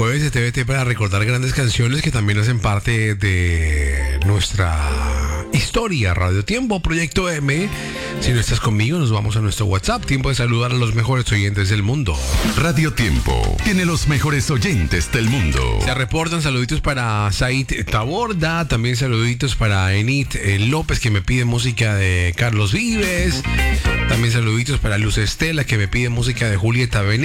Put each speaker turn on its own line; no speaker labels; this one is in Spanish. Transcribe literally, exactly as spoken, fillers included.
Jueves de T V T para recordar grandes canciones que también hacen parte de nuestra historia. Radio Tiempo, Proyecto M. Si no estás conmigo, nos vamos a nuestro WhatsApp. Tiempo de saludar a los mejores oyentes del mundo.
Radio Tiempo tiene los mejores oyentes del mundo.
Se reportan saluditos para Said Taborda, también saluditos para Enid eh, López, que me pide música de Carlos Vives. También saluditos para Luz Estela, que me pide música de Julieta Venegas.